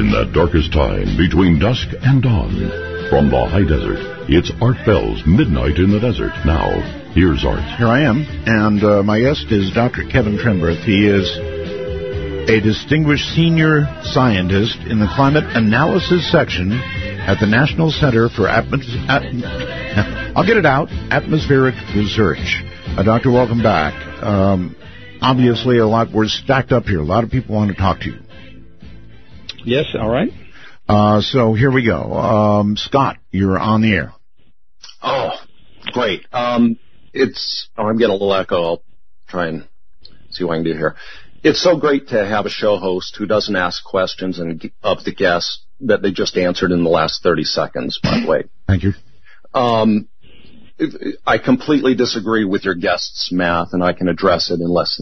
In the darkest time between dusk and dawn, from the high desert, it's Art Bell's Midnight in the Desert. Now, here's Art. Here I am, and my guest is Dr. Kevin Trenberth. He is a distinguished senior scientist in the climate analysis section at the National Center for Atmospheric Research. Doctor, welcome back. Obviously, we're stacked up here. A lot of people want to talk to you. Yes, all right. So here we go. Scott, you're on the air. Oh, great. I'm getting a little echo. I'll try and see what I can do here. It's so great to have a show host who doesn't ask questions of the guests that they just answered in the last 30 seconds, by the way. Thank you. I completely disagree with your guest's math, and I can address it in less than